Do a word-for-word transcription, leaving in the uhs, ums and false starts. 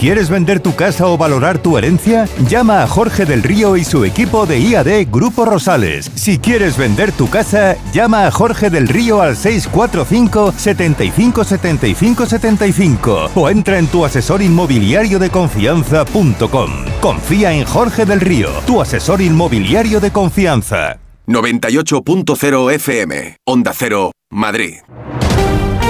¿Quieres vender tu casa o valorar tu herencia? Llama a Jorge del Río y su equipo de I A D Grupo Rosales. Si quieres vender tu casa, llama a Jorge del Río al seis cuatro cinco, setenta y cinco, setenta y cinco, setenta y cinco o entra en tu asesor inmobiliario de confianza punto com. Confía en Jorge del Río, tu asesor inmobiliario de confianza. noventa y ocho punto cero F M, Onda Cero, Madrid.